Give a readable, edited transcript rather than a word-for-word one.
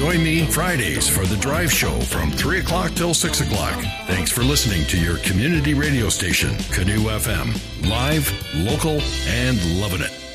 Join me Fridays for The Drive Show from 3 o'clock till 6 o'clock. Thanks for listening to your community radio station, Canoe FM. Live, local, and loving it.